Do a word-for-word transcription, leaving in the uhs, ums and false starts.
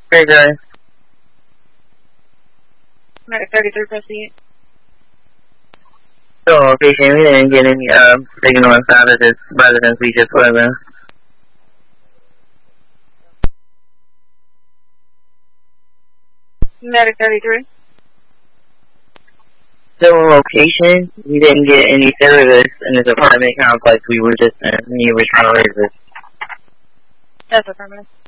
Very good. Medic thirty-three, proceed. So, location, we didn't get any uh, signal inside of this residence we just live in. Medic thirty-three. So, location, we didn't get any service in this apartment complex we were just in. We were trying to resist. That's affirmative.